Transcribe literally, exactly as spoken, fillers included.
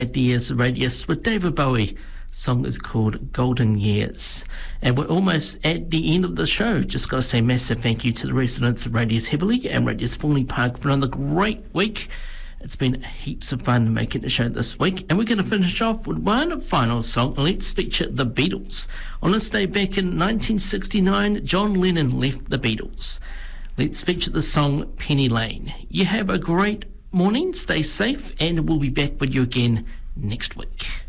At the Years Radius with David Bowie. Song is called Golden Years. And we're almost at the end of the show. Just got to say massive thank you to the residents of Radius Heavily and Radius Thornley Park for another great week. It's been heaps of fun making the show this week. And we're going to finish off with one final song. Let's feature the Beatles. On this day back in nineteen sixty-nine, John Lennon left the Beatles. Let's feature the song Penny Lane. You have a great morning, stay safe, and we'll be back with you again next week.